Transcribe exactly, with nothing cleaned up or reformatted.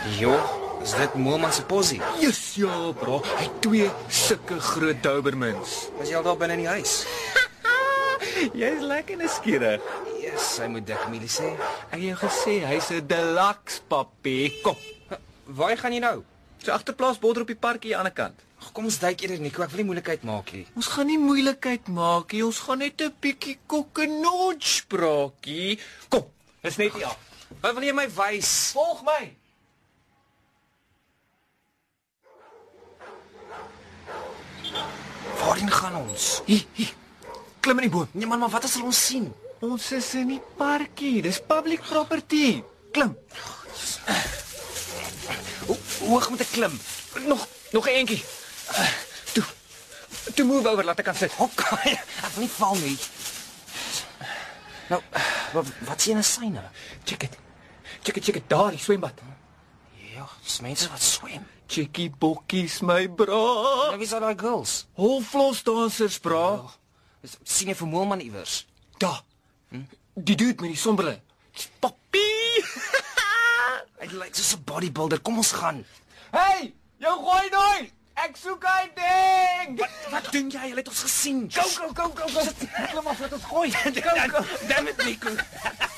Jo, is dit Moelman se posie? Yes, ja, bro. Hy het twee sulke groot Dobermans. Was jy al daar binne in die huis? Jy's lekker nuuskierig. Yes, hy moet dik Amelie sê. Ek het jou gesê hy's 'n deluxe papi. Kom. Waar gaan jy nou? So agterplaas bodder op die parkie aan die ander kant. Ag, kom ons duik eerder, Nico, ek wil nie moeilikheid maak nie. Ons gaan nie moeilikheid maak nie. Ons gaan net 'n bietjie kokkenotch praatjie. Kom, dis net hier af. Wat wil jy my wys? Volg my. Waarheen gaan ons? Hier, hier. Klim in die boom. Nee man, maar wat as hulle ons sien? Ons is in die parkie. Dis public property. Klim. Hoe hoog moet ek klim? Nog nog 'n eentjie. Uh, toe. Toe move over, laat ek kan sit. Hok, ek wil nie val nie. Nou, wat, wat sien 'n syne? Check it. Check it, check it. Daar, die swembad. Ja, dis mense wat swem. Chickie bokkies, my bra. Nou, wie is al daai girls? Holflos dansers, bra. Oh, sien jy vir Moelman iewers? Daar. Hm? Die dude met die sonbrille. Papi. Hy lyk soos 'n bodybuilder. Kom ons gaan. Hey, jou gooi nooi. Ek soek hy ding. Wat wat doen jy? Jy het ons gesien. Go, go, go, go, go. Klim af, laat ons gooi. Go, go. Damn it, Nico.